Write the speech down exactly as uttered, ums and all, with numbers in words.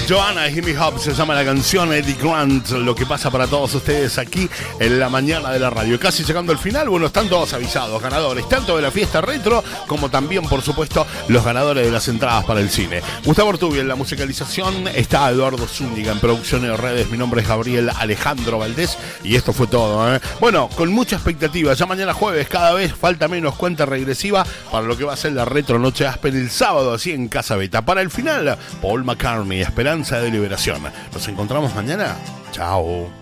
Joanna y Jimmy Hop se llama la canción, Eddie Grant, lo que pasa para todos ustedes aquí en la mañana de la radio. Casi llegando al final, bueno, están todos avisados, ganadores, tanto de la fiesta retro como también, por supuesto, los ganadores de las entradas para el cine. Gustavo Ortubi en la musicalización, está Eduardo Zúñiga en producción de redes, mi nombre es Gabriel Alejandro Valdés y esto fue todo, ¿eh? Bueno, con mucha expectativa, ya mañana jueves cada vez falta menos cuenta regresiva para lo que va a ser la retro Noche Áspera el sábado, así en Casa Beta. Para el final, Paul McCartney, Esperanza de Liberación. Nos encontramos mañana. Chao.